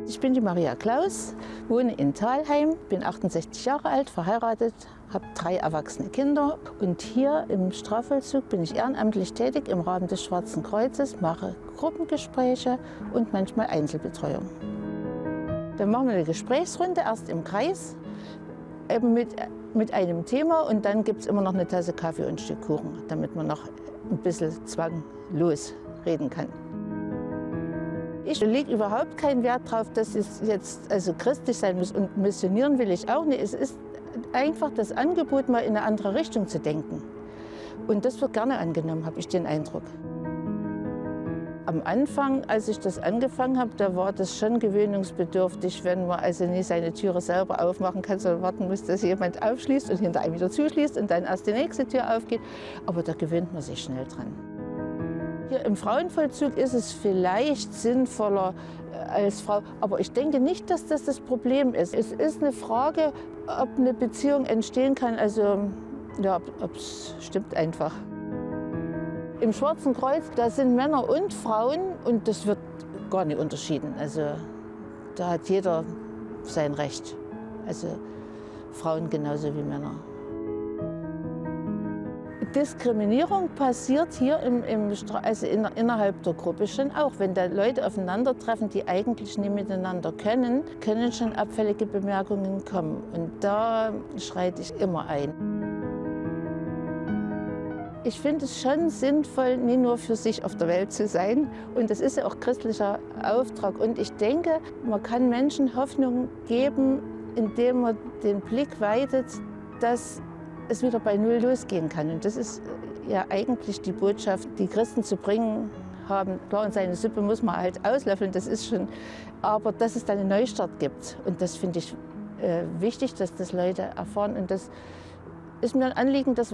Ich bin die Maria Klaus, wohne in Thalheim, bin 68 Jahre alt, verheiratet, habe 3 erwachsene Kinder. Und hier im Strafvollzug bin ich ehrenamtlich tätig im Rahmen des Schwarzen Kreuzes, mache Gruppengespräche und manchmal Einzelbetreuung. Dann machen wir eine Gesprächsrunde, erst im Kreis, eben mit einem Thema, und dann gibt es immer noch eine Tasse Kaffee und ein Stück Kuchen, damit man noch ein bisschen zwanglos reden kann. Ich lege überhaupt keinen Wert darauf, dass es jetzt christlich sein muss, und missionieren will ich auch nicht. Es ist einfach das Angebot, mal in eine andere Richtung zu denken. Und das wird gerne angenommen, habe ich den Eindruck. Am Anfang, als ich das angefangen habe, da war das schon gewöhnungsbedürftig, wenn man also nicht seine Türe selber aufmachen kann, sondern warten muss, dass jemand aufschließt und hinter einem wieder zuschließt und dann erst die nächste Tür aufgeht. Aber da gewöhnt man sich schnell dran. Hier im Frauenvollzug ist es vielleicht sinnvoller als Frau, aber ich denke nicht, dass das das Problem ist. Es ist eine Frage, ob eine Beziehung entstehen kann, also ja, ob es stimmt einfach. Im Schwarzen Kreuz, da sind Männer und Frauen, und das wird gar nicht unterschieden. Also da hat jeder sein Recht, also Frauen genauso wie Männer. Diskriminierung passiert hier innerhalb der Gruppe schon auch. Wenn da Leute aufeinandertreffen, die eigentlich nicht miteinander können schon abfällige Bemerkungen kommen. Und da schreite ich immer ein. Ich finde es schon sinnvoll, nicht nur für sich auf der Welt zu sein. Und das ist ja auch christlicher Auftrag. Und ich denke, man kann Menschen Hoffnung geben, indem man den Blick weitet, dass es wieder bei Null losgehen kann. Und das ist ja eigentlich die Botschaft, die Christen zu bringen haben. Klar, und seine Suppe muss man halt auslöffeln, das ist schon. Aber dass es dann einen Neustart gibt. Und das finde ich wichtig, dass das Leute erfahren. Und das ist mir ein Anliegen, das